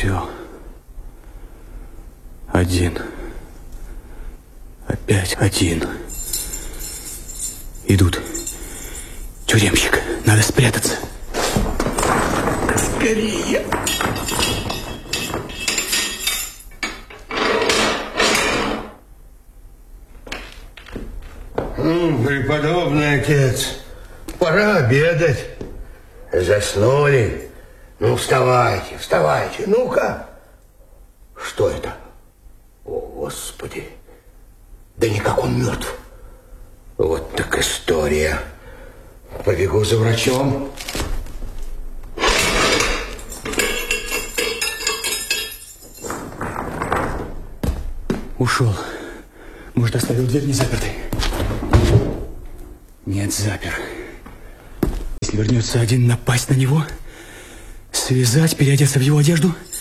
Все. Один. Опять один. Идут. Тюремщик. Надо спрятаться. Скорее. Преподобный отец, пора обедать. Заснули. Ну, вставайте, вставайте. Ну-ка. Что это? О, Господи. Да никак он мертв. Вот так история. Побегу за врачом. Ушел. Может, оставил дверь не запертой? Нет, запер. Если вернется один, напасть на него, связать, переодеться в его одежду...